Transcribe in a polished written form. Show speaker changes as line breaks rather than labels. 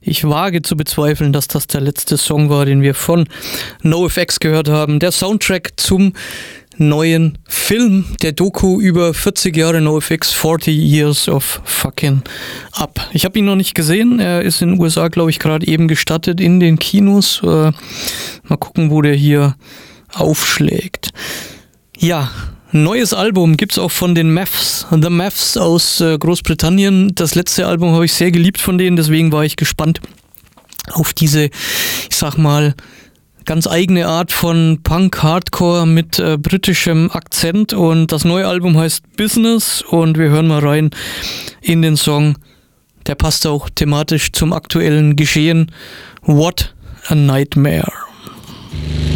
Ich wage zu bezweifeln, dass das der letzte Song war, den wir von NoFX gehört haben. Der Soundtrack zum neuen Film, der Doku über 40 Jahre NoFX, 40 Years of Fucking Up. Ich habe ihn noch nicht gesehen. Er ist in den USA, glaube ich, gerade eben gestartet in den Kinos. Mal gucken, wo der hier aufschlägt. Ja, neues Album gibt's auch von den Maths, The Maths aus Großbritannien. Das letzte Album habe ich sehr geliebt von denen, deswegen war ich gespannt auf diese, ich sag mal, ganz eigene Art von Punk-Hardcore mit britischem Akzent. Und das neue Album heißt Business und wir hören mal rein in den Song. Der passt auch thematisch zum aktuellen Geschehen. What a Nightmare.